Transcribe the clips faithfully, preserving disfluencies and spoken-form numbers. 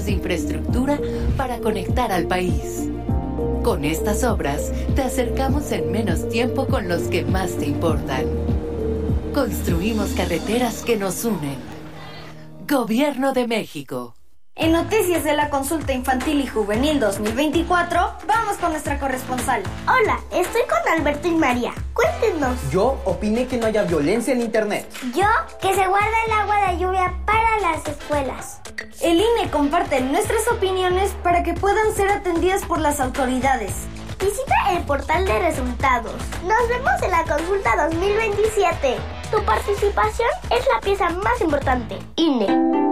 de infraestructura para conectar al país. Con estas obras, te acercamos en menos tiempo con los que más te importan. Construimos carreteras que nos unen. Gobierno de México. En Noticias de la Consulta Infantil y Juvenil dos mil veinticuatro, vamos con nuestra corresponsal. Hola, estoy con Alberto y María. Cuéntenos. Yo opiné que no haya violencia en internet. Yo, que se guarda el agua de lluvia para las escuelas. El I N E comparte nuestras opiniones para que puedan ser atendidas por las autoridades. Visita el portal de resultados. Nos vemos en la Consulta dos mil veintisiete. Tu participación es la pieza más importante. I N E.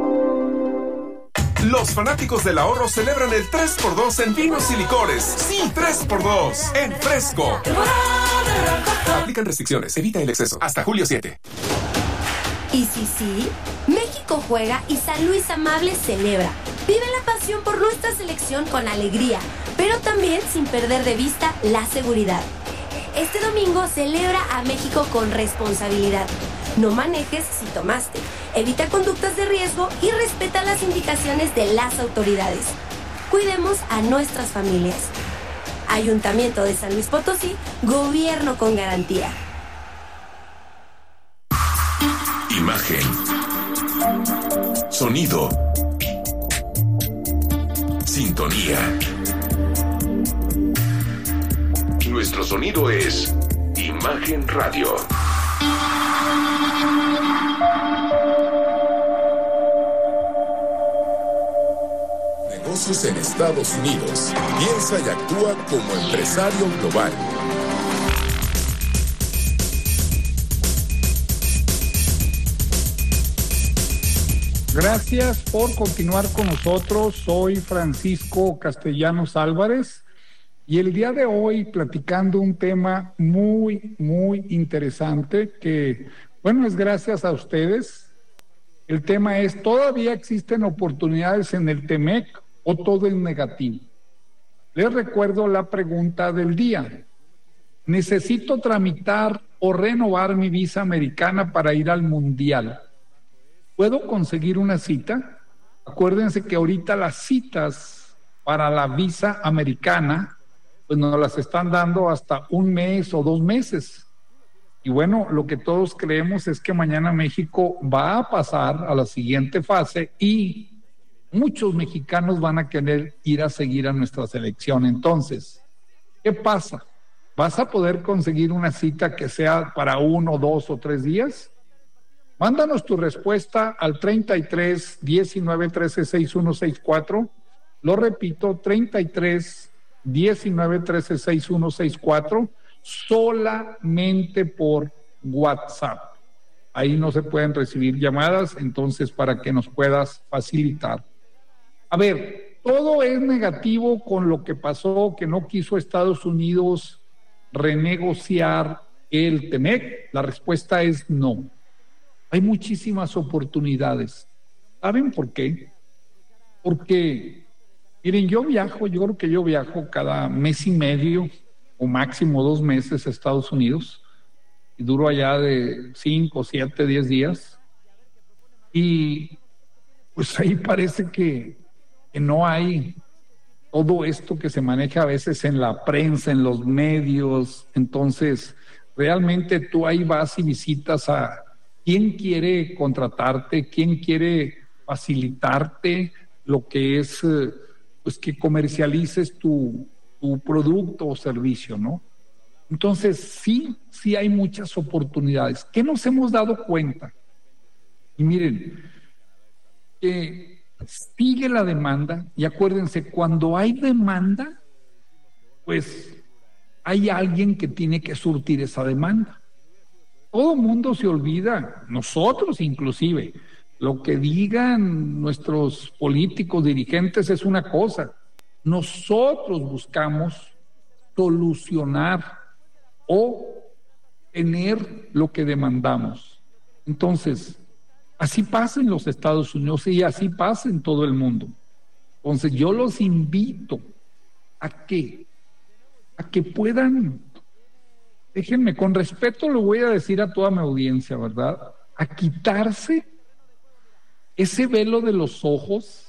Los fanáticos del ahorro celebran el tres por dos en vinos y licores. Sí, tres por dos en Fresco. Aplican restricciones, evita el exceso. Hasta julio siete. Y sí, sí, México juega y San Luis Amable celebra. Vive la pasión por nuestra selección con alegría, pero también sin perder de vista la seguridad. Este domingo celebra a México con responsabilidad. No manejes si tomaste. Evita conductas de riesgo y respeta las indicaciones de las autoridades. Cuidemos a nuestras familias. Ayuntamiento de San Luis Potosí, gobierno con garantía. Imagen. Sonido. Sintonía. Nuestro sonido es Imagen Radio. Negocios en Estados Unidos. Piensa y actúa como empresario global. Gracias por continuar con nosotros. Soy Francisco Castellanos Álvarez y el día de hoy platicando un tema muy, muy interesante que, bueno, es gracias a ustedes. El tema es, ¿todavía existen oportunidades en el T-M E C o todo es negativo? Les recuerdo la pregunta del día. ¿Necesito tramitar o renovar mi visa americana para ir al Mundial? ¿Puedo conseguir una cita? Acuérdense que ahorita las citas para la visa americana, pues nos las están dando hasta un mes o dos meses. Y bueno, lo que todos creemos es que mañana México va a pasar a la siguiente fase y muchos mexicanos van a querer ir a seguir a nuestra selección. Entonces, ¿qué pasa? ¿Vas a poder conseguir una cita que sea para uno, dos o tres días? Mándanos tu respuesta al treinta y tres, diecinueve, trece, sesenta y uno sesenta y cuatro. Lo repito, treinta y tres, diecinueve, trece, sesenta y uno sesenta y cuatro, solamente por WhatsApp. Ahí no se pueden recibir llamadas, entonces para que nos puedas facilitar. A ver, todo es negativo con lo que pasó, que no quiso Estados Unidos renegociar el T M E C. La respuesta es no. Hay muchísimas oportunidades. ¿Saben por qué? Porque, miren, yo viajo, yo creo que yo viajo cada mes y medio o máximo dos meses a Estados Unidos y duro allá de cinco, siete, diez días. Y pues ahí parece que, que no hay todo esto que se maneja a veces en la prensa, en los medios. Entonces, realmente tú ahí vas y visitas a quién quiere contratarte, quién quiere facilitarte lo que es, pues que comercialices tu, tu producto o servicio, ¿no? Entonces, sí, sí hay muchas oportunidades. ¿Qué nos hemos dado cuenta? Y miren, que sigue la demanda, y acuérdense, cuando hay demanda, pues hay alguien que tiene que surtir esa demanda. Todo el mundo se olvida, nosotros inclusive, lo que digan nuestros políticos, dirigentes es una cosa. Nosotros buscamos solucionar o tener lo que demandamos. Entonces, así pasa en los Estados Unidos y así pasa en todo el mundo. Entonces, yo los invito a que, a que puedan... Déjenme, con respeto lo voy a decir a toda mi audiencia, ¿verdad? A quitarse ese velo de los ojos